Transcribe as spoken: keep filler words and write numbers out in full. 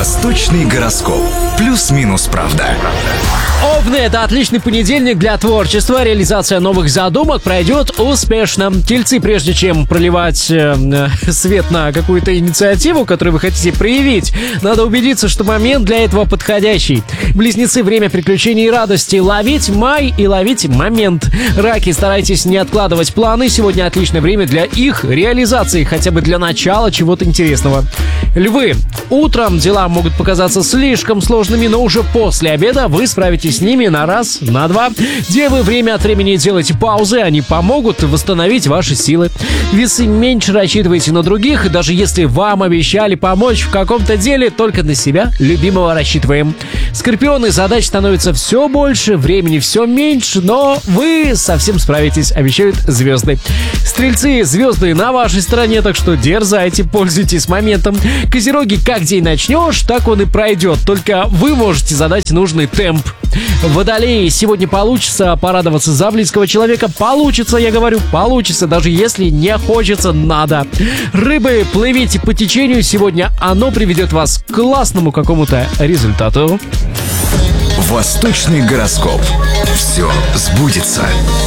Восточный гороскоп. Плюс-минус правда. Овны — это отличный понедельник для творчества. Реализация новых задумок пройдет успешно. Тельцы, прежде чем проливать э, свет на какую-то инициативу, которую вы хотите проявить, надо убедиться, что момент для этого подходящий. Близнецы — время приключений и радости. Ловить май и ловить момент. Раки, старайтесь не откладывать планы. Сегодня отличное время для их реализации, хотя бы для начала чего-то интересного. Львы. Утром дела могут показаться слишком сложными, но уже после обеда вы справитесь с ними на раз, на два. Девы, время от времени делайте паузы, они помогут восстановить ваши силы. Весы, меньше рассчитывайте на других, и даже если вам обещали помочь в каком-то деле, только на себя любимого рассчитываем. Скорпионы, задач становится все больше, времени все меньше, но вы совсем справитесь, обещают звезды. Стрельцы, звезды на вашей стороне, так что дерзайте, пользуйтесь моментом. Козероги, как день начнешь, так он и пройдет, только вы можете задать нужный темп. Водолеи, сегодня получится порадоваться за близкого человека. Получится, я говорю, получится, даже если не хочется, надо. Рыбы, плывите по течению, сегодня оно приведет вас к классному какому-то результату. Восточный гороскоп. Все сбудется.